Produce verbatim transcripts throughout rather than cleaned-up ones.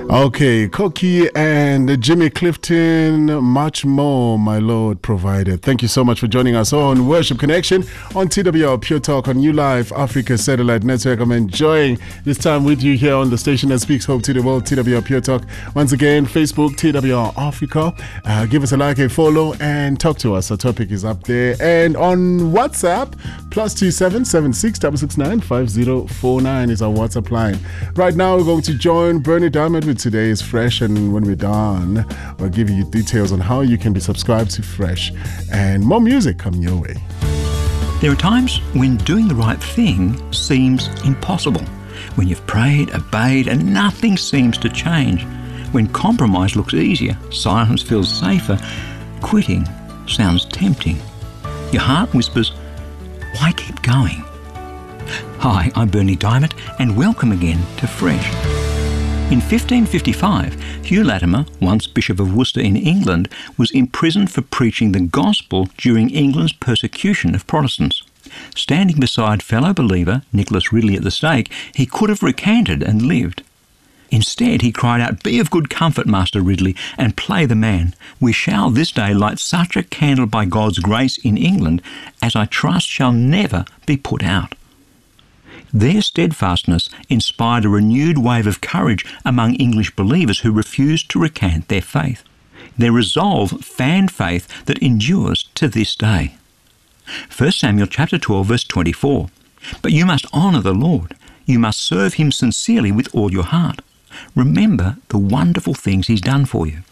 Okay, Koki and Jimmy Clifton, much more, my Lord provided. Thank you so much for joining us on Worship Connection on T W R Pure Talk on New Life Africa Satellite Network. I'm enjoying this time with you here on the station that speaks hope to the world, T W R Pure Talk. Once again, Facebook, T W R Africa. Uh, give us a like, a follow, and talk to us. Our topic is up there. And on WhatsApp, plus two seven seven six six six nine five zero four nine is our WhatsApp line. Right now, we're going to join Bernie Diamond with Today's Fresh, and when we're done, we'll give you details on how you can be subscribed to Fresh, and more music coming your way. There are times when doing the right thing seems impossible, when you've prayed, obeyed, and nothing seems to change, when compromise looks easier, silence feels safer, quitting sounds tempting. Your heart whispers, why keep going? Hi, I'm Bernie Diamond, and welcome again to Fresh. In fifteen fifty-five, Hugh Latimer, once Bishop of Worcester in England, was imprisoned for preaching the gospel during England's persecution of Protestants. Standing beside fellow believer Nicholas Ridley at the stake, he could have recanted and lived. Instead, he cried out, "Be of good comfort, Master Ridley, and play the man. We shall this day light such a candle by God's grace in England as I trust shall never be put out." Their steadfastness inspired a renewed wave of courage among English believers who refused to recant their faith. Their resolve fanned faith that endures to this day. First Samuel chapter twelve, verse twenty-four. But you must honour the Lord. You must serve him sincerely with all your heart. Remember the wonderful things he's done for you.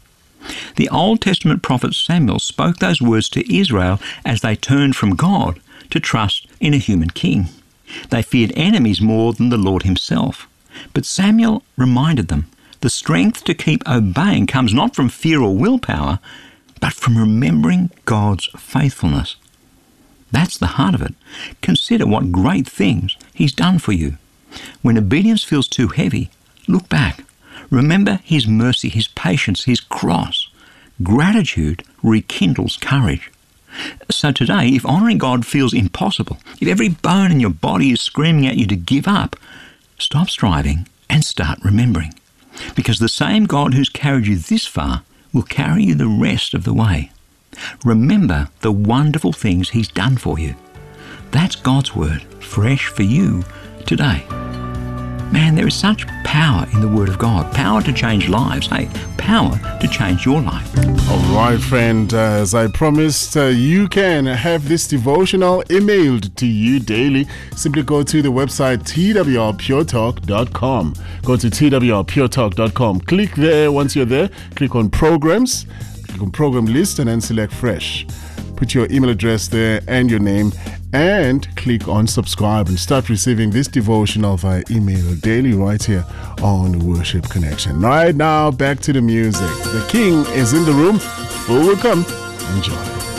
The Old Testament prophet Samuel spoke those words to Israel as they turned from God to trust in a human king. They feared enemies more than the Lord himself. But Samuel reminded them, the strength to keep obeying comes not from fear or willpower, but from remembering God's faithfulness. That's the heart of it. Consider what great things he's done for you. When obedience feels too heavy, look back. Remember his mercy, his patience, his cross. Gratitude rekindles courage. So today, if honouring God feels impossible, if every bone in your body is screaming at you to give up, stop striving and start remembering. Because the same God who's carried you this far will carry you the rest of the way. Remember the wonderful things he's done for you. That's God's word, fresh for you today. Man, there is such power in the Word of God. Power to change lives. Hey, power to change your life. All right, friend. Uh, as I promised, uh, you can have this devotional emailed to you daily. Simply go to the website T W R pure talk dot com. Go to T W R pure talk dot com. Click there. Once you're there, click on Programs. Click on Program List and then select Fresh. Put your email address there and your name, and click on subscribe and start receiving this devotional via email daily right here on Worship Connection. Right now, back to the music. The King is in the room. Full welcome. Enjoy.